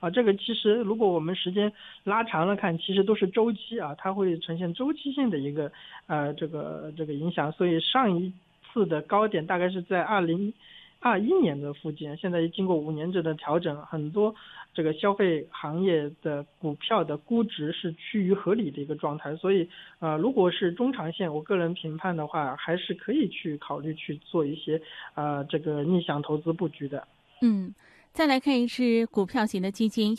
啊。这个其实如果我们时间拉长了看，其实都是周期啊，它会呈现周期性的一个这个影响。所以上一次的高点大概是在2021年的附近，现在经过5年的调整，很多这个消费行业的股票的估值是趋于合理的一个状态，所以如果是中长线，我个人评判的话，还是可以去考虑去做一些这个逆向投资布局的。 再来看一只股票型的基金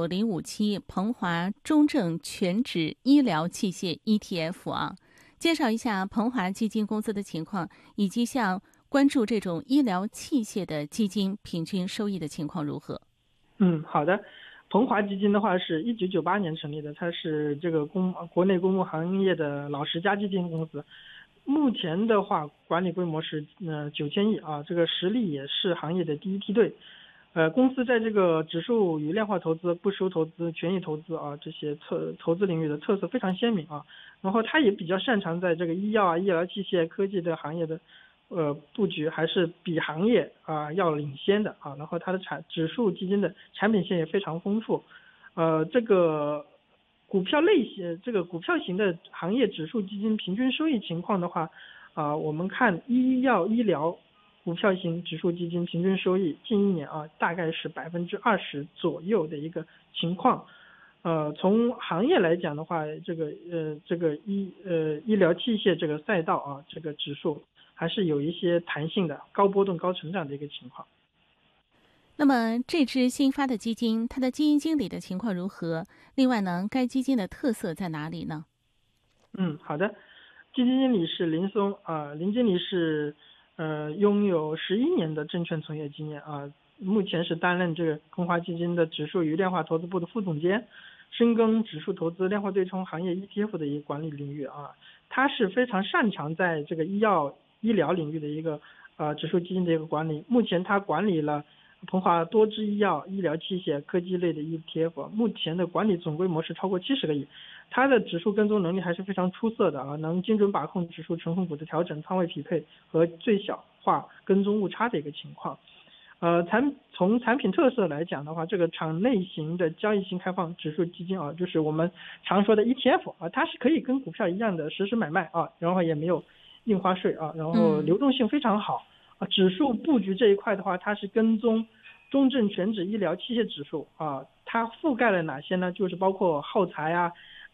159057鹏华中证全指医疗器械 ETF 啊，介绍一下鹏华基金公司的情况，以及像关注这种医疗器械的基金平均收益的情况如何？ 好的。鹏华基金的话是1998年成立的，它是这个国内公募行业的老10家基金公司。目前的话管理规模是9000亿啊，这个实力也是行业的第一梯队。公司在这个指数与量化投资、不收投资、权益投资啊这些投资领域的特色非常鲜明啊。然后它也比较擅长在这个医药啊、医疗器械、科技的行业的布局，还是比行业要领先的啊。然后它的指数基金的产品线也非常丰富。这个股票型的行业指数基金平均收益情况的话，我们看医药医疗股票型指数基金平均收益近1年大概是20%左右的一个情况。从行业来讲的话，这个医疗器械这个赛道这个指数还是有一些弹性的，高波动高成长的一个情况。 那么这支新发的基金，它的基金经理的情况如何？另外呢，该基金的特色在哪里呢？ 好的。基金经理是林松林经理是拥有11年的证券从业经验目前是担任这个鹏华基金的指数与量化投资部的副总监，深耕指数投资、量化对冲行业 ETF 的一个管理领域他是非常擅长在这个医疗领域的一个指数基金的一个管理。目前他管理了鹏华多支医药、医疗器械、科技类的 ETF， 目前的管理总规模是超过70个亿。它的指数跟踪能力还是非常出色的能精准把控指数成分股的调整、仓位匹配和最小化跟踪误差的一个情况。从产品特色来讲的话，这个场内型的交易型开放指数基金就是我们常说的 ETF 它是可以跟股票一样的实时买卖然后也没有印花税然后流动性非常好指数布局这一块的话，它是跟踪中证全指医疗器械指数它覆盖了哪些呢？就是包括耗材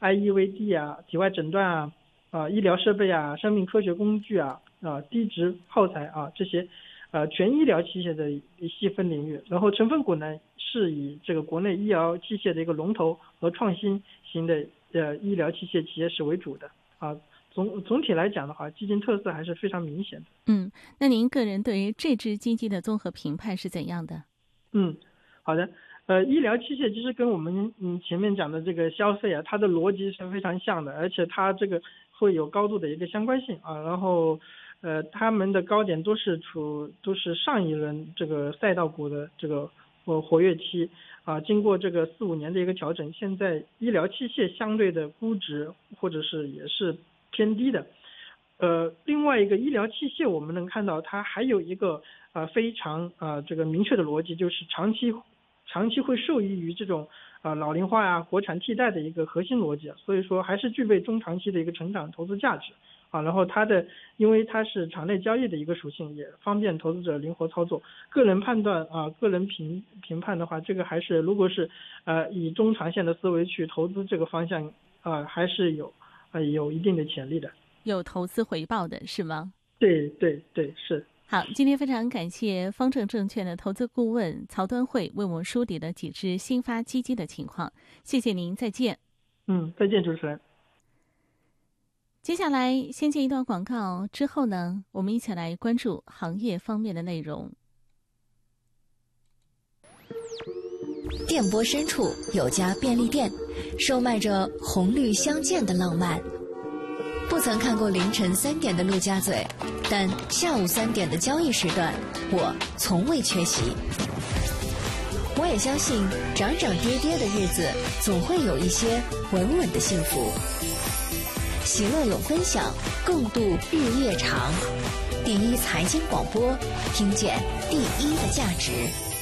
IEVD 体外诊断医疗设备生命科学工具低值耗材这些全医疗器械的细分领域。然后成分股呢是以这个国内医疗器械的一个龙头和创新型的医疗器械企业是为主的总体来讲的话，基金特色还是非常明显的。 那您个人对于这支基金的综合评判是怎样的？ 好的。医疗器械其实跟我们前面讲的这个消费它的逻辑是非常像的，而且它这个会有高度的一个相关性然后他们的高点都是上一轮这个赛道股的这个活跃期经过这个4-5年的一个调整，现在医疗器械相对的估值或者是也是偏低的。另外一个医疗器械我们能看到它还有一个非常这个明确的逻辑，就是长期会受益于这种老龄化国产替代的一个核心逻辑，所以说还是具备中长期的一个成长投资价值然后因为它是场内交易的一个属性，也方便投资者灵活操作。个人判断个人评判的话，这个还是如果是以中长线的思维去投资这个方向还是有一定的潜力的， 有投资回报的是吗？ 对，是。 好，今天非常感谢方正证券的投资顾问曹端慧为我们梳理了几只新发基金的情况，谢谢您，再见。 再见，主持人。 接下来先接一段广告，之后呢，我们一起来关注行业方面的内容。 电波深处有家便利店，售卖着红绿相间的浪漫。不曾看过凌晨3点的陆家嘴，但下午3点的交易时段，我从未缺席。我也相信涨涨跌跌的日子，总会有一些稳稳的幸福。喜乐有分享，共度日夜长。第一财经广播，听见第一的价值。